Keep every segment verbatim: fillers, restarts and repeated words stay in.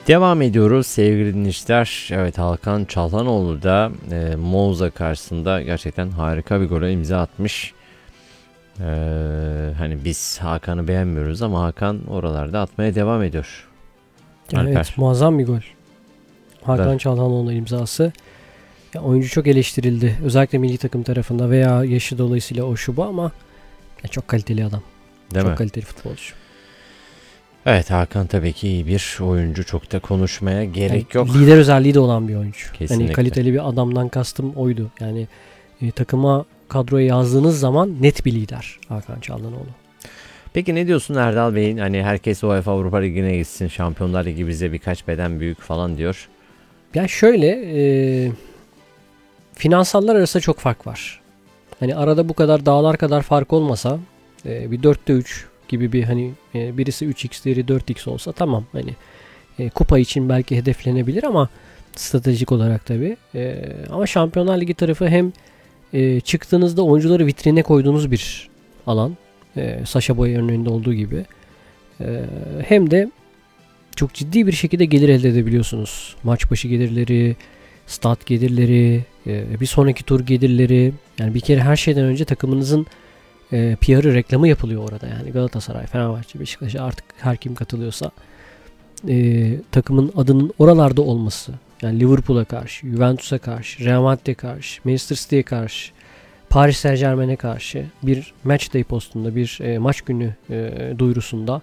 Devam ediyoruz sevgili dinleyiciler. Evet, Hakan Çalhanoğlu da e, Monza karşısında gerçekten harika bir gole imza atmış. Ee, hani biz Hakan'ı beğenmiyoruz ama Hakan oralarda atmaya devam ediyor. Yani evet, muazzam bir gol. Hakan evet. Çalhanoğlu imzası. Ya, oyuncu çok eleştirildi. Özellikle milli takım tarafında veya yaşı dolayısıyla o şu bu ama ya, çok kaliteli adam. Değil çok mi? kaliteli futbolcu. Evet, Hakan tabii ki iyi bir oyuncu. Çok da konuşmaya gerek yani yok. Lider özelliği de olan bir oyuncu. Kesinlikle. Yani kaliteli bir adamdan kastım oydu. Yani e, takıma, kadroya yazdığınız zaman net bir lider Hakan Çalhanoğlu. Peki ne diyorsun Erdal Bey'in, hani herkes UEFA Avrupa Ligi'ne gitsin, Şampiyonlar Ligi bize birkaç beden büyük falan diyor. Ya şöyle e, finansallar arasında çok fark var. Hani arada bu kadar dağlar kadar fark olmasa e, bir dörtte üç gibi bir hani e, birisi üç x diğeri dört x olsa tamam, hani e, kupa için belki hedeflenebilir ama stratejik olarak tabii. E, ama Şampiyonlar Ligi tarafı hem e, çıktığınızda oyuncuları vitrine koyduğunuz bir alan. E, Sacha Boey örneğinde olduğu gibi. E, hem de çok ciddi bir şekilde gelir elde edebiliyorsunuz. Maç başı gelirleri, stat gelirleri, e, bir sonraki tur gelirleri. Yani bir kere her şeyden önce takımınızın e, P R'ı, reklamı yapılıyor orada. Yani Galatasaray, Fenerbahçe, Beşiktaş, artık her kim katılıyorsa e, takımın adının oralarda olması. Yani Liverpool'a karşı, Juventus'a karşı, Real Madrid'e karşı, Manchester City'ye karşı, Paris Saint-Germain'e karşı bir match day postunda, bir e, maç günü e, duyurusunda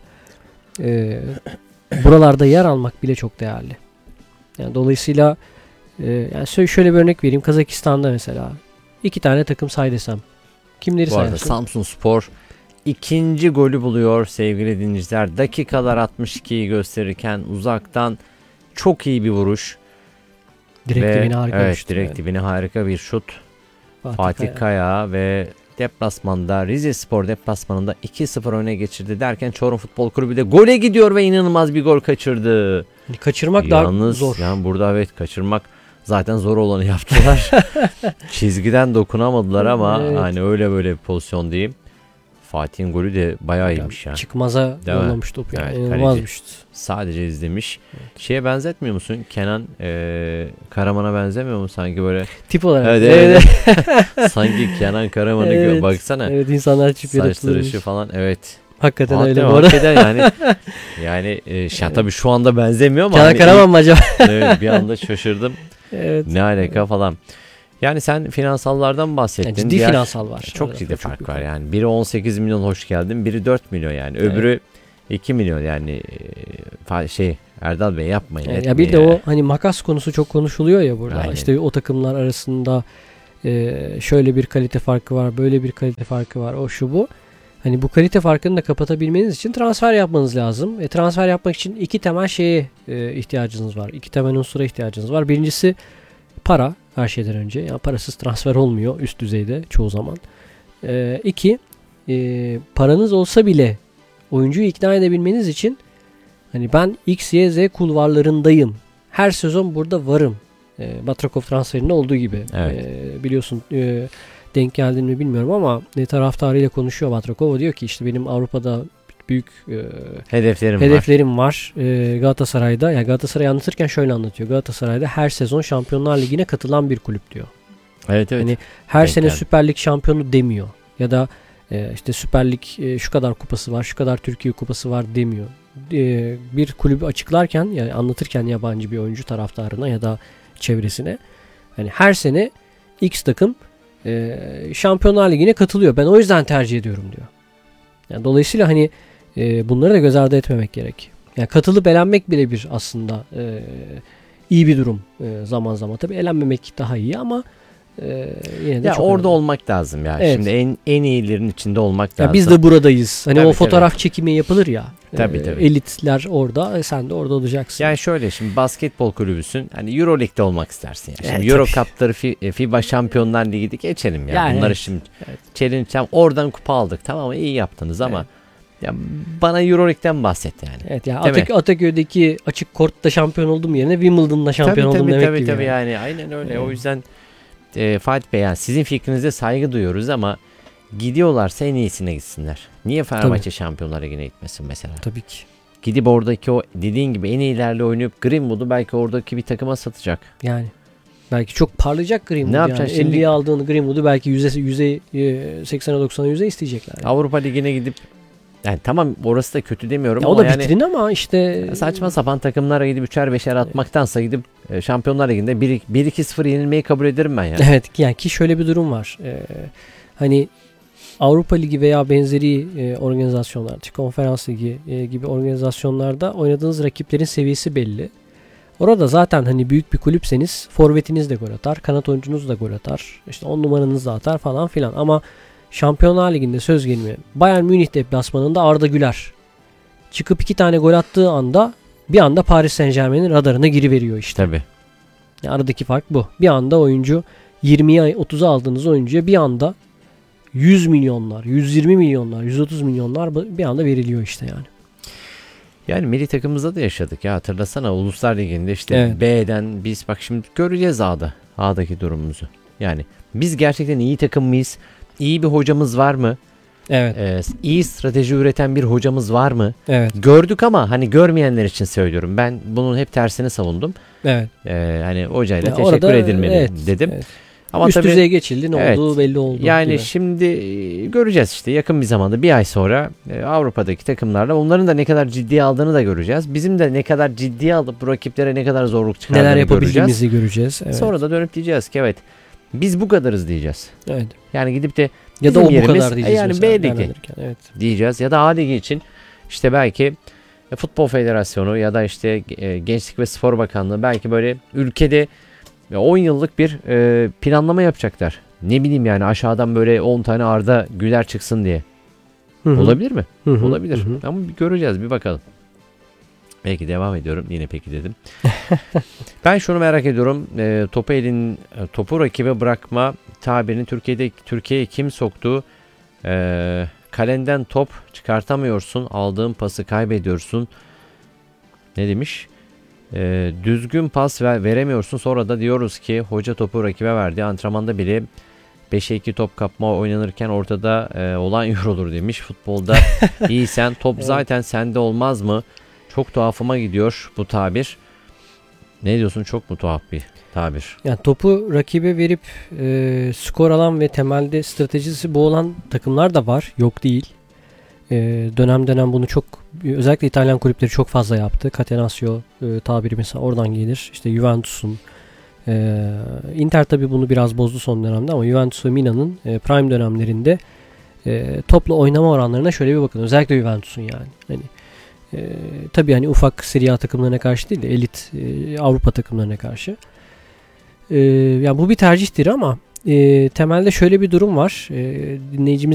e, buralarda yer almak bile çok değerli. Yani dolayısıyla e, yani şöyle bir örnek vereyim. Kazakistan'da mesela iki tane takım say desem kimleri Bu arada sayarsın? Samsunspor ikinci golü buluyor sevgili dinleyiciler. Dakikalar altmış ikiyi gösterirken uzaktan çok iyi bir vuruş. Direkt ve, dibine harika evet, bir şut. direkt yani. dibine harika bir şut. Fatih, Fatih Kaya. Kaya ve deplasmanda, Rizespor deplasmanında iki sıfır öne geçirdi derken Çorum Futbol Kulübü de gole gidiyor ve inanılmaz bir gol kaçırdı. Yani kaçırmak Yalnız, daha zor. yani burada evet, kaçırmak zaten zor olanı yaptılar. Çizgiden dokunamadılar ama evet. hani öyle böyle bir pozisyon diyeyim. Fatih'in golü de bayağı yani iyiymiş yani. Çıkmaza yollamış topu. Yani. Evet, İnanılmaz bir şut. Sadece izlemiş. Evet. Şeye benzetmiyor musun? Kenan e, Karaman'a benzemiyor mu sanki böyle? Tip olarak. Evet, evet. evet. Sanki Kenan Karaman'ı evet. baksana. Evet, insanlar çip yaratılmış. Saçları falan, evet. Hakikaten Hakikaten öyle bu arada. yani yani e, şey, tabii şu anda benzemiyor ama Kenan hani Karaman mı acaba? evet, bir anda şaşırdım. evet. Ne alaka falan. Yani sen finansallardan bahsettin. Yani ciddi Diğer, finansal var. Çok Arada ciddi çok fark büyük var yani. Biri on sekiz milyon hoş geldin, biri dört milyon yani. Öbürü evet. iki milyon yani. E, şey Erdal Bey yapmayın. Yani ya bir de yani. O hani makas konusu çok konuşuluyor ya burada. Aynen. İşte o takımlar arasında e, şöyle bir kalite farkı var, böyle bir kalite farkı var. O şu bu. Hani bu kalite farkını da kapatabilmeniz için transfer yapmanız lazım. E, transfer yapmak için iki temel şeye e, ihtiyacınız var. İki temel unsura ihtiyacınız var. Birincisi para, her şeyden önce. Yani parasız transfer olmuyor üst düzeyde çoğu zaman. E, iki, e, paranız olsa bile oyuncuyu ikna edebilmeniz için hani ben X, Y, Z kulvarlarındayım. Her sezon burada varım. E, Batrakov transferinde olduğu gibi. Evet. E, biliyorsun e, denk geldin mi bilmiyorum ama ne taraftarıyla konuşuyor Batrakov. Diyor ki işte benim Avrupa'da büyük e, hedeflerim, hedeflerim var. var. E, Galatasaray'da. Yani Galatasaray'ı anlatırken şöyle anlatıyor. Galatasaray'da her sezon Şampiyonlar Ligi'ne katılan bir kulüp diyor. Evet, evet. Yani her denk sene geldi. Süper Lig şampiyonu demiyor. Ya da e, işte Süper Lig e, şu kadar kupası var, şu kadar Türkiye kupası var demiyor. E, bir kulübü açıklarken, yani anlatırken yabancı bir oyuncu taraftarına ya da çevresine, hani her sene X takım e, Şampiyonlar Ligi'ne katılıyor. Ben o yüzden tercih ediyorum diyor. Yani dolayısıyla hani e, bunları da göz ardı etmemek gerek. Yani katılıp elenmek bile bir aslında e, iyi bir durum e, zaman zaman. Tabii elenmemek daha iyi ama e, yine de ya çok orada önemli. olmak lazım ya. Evet. Şimdi en en iyilerin içinde olmak Ya lazım. biz de buradayız. Hani tabii, o fotoğraf tabii. çekimi yapılır ya. Tabii, e, tabii. Elitler orada, e, sen de orada olacaksın. Yani şöyle, şimdi basketbol kulübüsün. Hani Euro League'de olmak istersin. Yani. Şimdi Evet, Euro tabii. Cup'ları, FIBA Şampiyonlar Ligi'de geçelim ya. Yani Bunları evet. şimdi Evet. çelineceğim. Oradan kupa aldık. Tamam, iyi yaptınız ama Evet. ya bana Euro League'den bahset yani. Evet ya, Değil Atak- Ataköy'deki açık kortta şampiyon oldum yerine Wimbledon'da şampiyon tabii, oldum tabii, demek tabii, gibi. tabii yani. yani. Aynen öyle. Evet. O yüzden e, Fatih Bey, yani sizin fikrinize saygı duyuyoruz ama gidiyorlarsa en iyisine gitsinler. Niye Fenerbahçe Şampiyonlar Ligi'ne gitmesin mesela? Tabii ki. gidip oradaki o dediğin gibi en iyilerle oynayıp Greenwood'u belki oradaki bir takıma satacak. Yani belki çok parlayacak Greenwood. Ne yani. yapacaksın şimdi? elliye aldığın Greenwood'u belki yüze, yüze seksene doksana yüze isteyecekler. Yani. Avrupa Ligi'ne gidip yani tamam orası da kötü demiyorum Ya ama o da yani vitrin ama işte saçma sapan takımlara gidip üçer beşer atmaktansa gidip e, Şampiyonlar Ligi'nde bir iki sıfır yenilmeyi kabul ederim ben yani. evet yani ki şöyle bir durum var. Ee, hani Avrupa Ligi veya benzeri e, organizasyonlar, Konferans Ligi e, gibi organizasyonlarda oynadığınız rakiplerin seviyesi belli. Orada zaten hani büyük bir kulüpseniz forvetiniz de gol atar, kanat oyuncunuz da gol atar, işte on numaranız da atar falan filan. Ama Şampiyonlar Ligi'nde söz gelimi Bayern Münih deplasmanında Arda Güler çıkıp iki tane gol attığı anda bir anda Paris Saint-Germain'in radarına giriveriyor işte. Tabii. Yani aradaki fark bu. Bir anda oyuncu yirmiye otuza aldığınız oyuncuya bir anda yüz milyonlar, yüz yirmi milyonlar, yüz otuz milyonlar bir anda veriliyor işte yani. Yani milli takımımızda da yaşadık ya, hatırlasana Uluslar Ligi'nde işte Evet. B'den biz bak şimdi göreceğiz A'da. A'daki durumumuzu. Yani biz gerçekten iyi takım mıyız? İyi bir hocamız var mı? Evet. Ee, iyi strateji üreten bir hocamız var mı? Evet. Gördük ama hani görmeyenler için söylüyorum. Ben bunun hep tersini savundum. Evet. Ee, hani hocayla Ya teşekkür orada, edilmeli evet, dedim. evet. Ama Üst tabii düzeye geçildi, ne evet, olduğu belli oldu. yani gibi. şimdi e, göreceğiz işte yakın bir zamanda, bir ay sonra e, Avrupa'daki takımlarla onların da ne kadar ciddiye aldığını da göreceğiz. Bizim de ne kadar ciddiye alıp bu rakiplere ne kadar zorluk çıkardığını neler göreceğiz. yapabildiğimizi göreceğiz. Evet. Sonra da dönüp diyeceğiz ki evet biz bu kadarız diyeceğiz. Evet. Yani gidip de Ya da bizim o bu yerimiz, kadar diyeceğiz. e, yani mesela, B Ligi değerlendirirken. Evet. diyeceğiz ya da A Ligi için işte belki e, Futbol Federasyonu ya da işte e, Gençlik ve Spor Bakanlığı belki böyle ülkede on yıllık bir e, planlama yapacaklar. Ne bileyim yani aşağıdan böyle on tane Arda Güler çıksın diye. Hı-hı. Olabilir mi? Hı-hı. Olabilir. Hı-hı. Ama bir göreceğiz, bir bakalım. Peki devam ediyorum. Yine peki dedim. Ben şunu merak ediyorum. E, topu elin topu rakibe bırakma tabirini Türkiye'de Türkiye'ye kim soktu? E, kalenden top çıkartamıyorsun. Aldığın pası kaybediyorsun. Ne demiş? E, düzgün pas ver, veremiyorsun. Sonra da diyoruz ki hoca topu rakibe verdi. Antrenmanda bile beşe iki top kapma oynanırken ortada e, olan yorulur demiş. Futbolda iyisen top Evet. zaten sende olmaz mı? Çok tuhafıma gidiyor bu tabir. Ne diyorsun, çok mu tuhaf bir tabir? Yani topu rakibe verip e, skor alan ve temelde stratejisi bu olan takımlar da var. Yok değil. E, dönem dönem bunu çok, özellikle İtalyan kulüpleri çok fazla yaptı. Catenaccio e, tabiri mesela oradan gelir. İşte Juventus'un, e, Inter tabii bunu biraz bozdu son dönemde ama Juventus ve Milan'ın e, prime dönemlerinde e, topla oynama oranlarına şöyle bir bakın. Özellikle Juventus'un yani. Hani e, tabii hani ufak Serie A takımlarına karşı değil de elit e, Avrupa takımlarına karşı. E, yani bu bir tercihtir ama e, temelde şöyle bir durum var. E, dinleyicimiz